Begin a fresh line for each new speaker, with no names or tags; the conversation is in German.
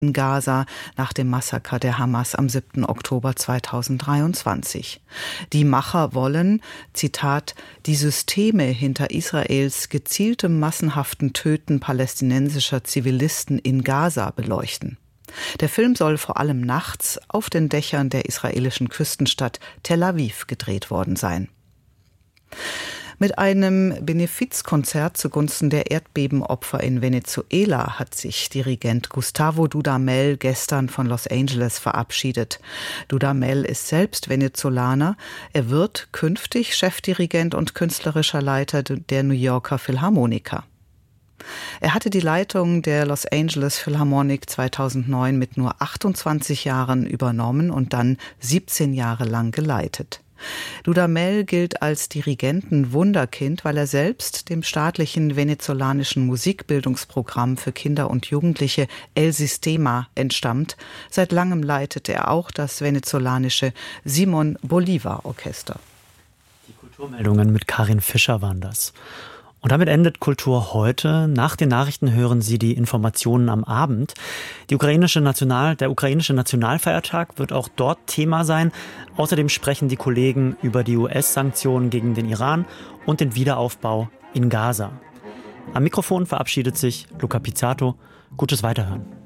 in Gaza nach dem Massaker der Hamas am 7. Oktober 2023. Die Macher wollen, Zitat, die Systeme hinter Israels gezieltem massenhaften Töten palästinensischer Zivilisten in Gaza beleuchten. Der Film soll vor allem nachts auf den Dächern der israelischen Küstenstadt Tel Aviv gedreht worden sein. Mit einem Benefizkonzert zugunsten der Erdbebenopfer in Venezuela hat sich Dirigent Gustavo Dudamel gestern von Los Angeles verabschiedet. Dudamel ist selbst Venezolaner. Er wird künftig Chefdirigent und künstlerischer Leiter der New Yorker Philharmoniker. Er hatte die Leitung der Los Angeles Philharmonic 2009 mit nur 28 Jahren übernommen und dann 17 Jahre lang geleitet. Dudamel gilt als Dirigentenwunderkind, weil er selbst dem staatlichen venezolanischen Musikbildungsprogramm für Kinder und Jugendliche El Sistema entstammt. Seit langem leitet er auch das venezolanische Simón Bolívar Orchester.
Die Kulturmeldungen mit Karin Fischer waren das. Und damit endet Kultur heute. Nach den Nachrichten hören Sie die Informationen am Abend. Der ukrainische Nationalfeiertag wird auch dort Thema sein. Außerdem sprechen die Kollegen über die US-Sanktionen gegen den Iran und den Wiederaufbau in Gaza. Am Mikrofon verabschiedet sich Luca Pizzato. Gutes Weiterhören.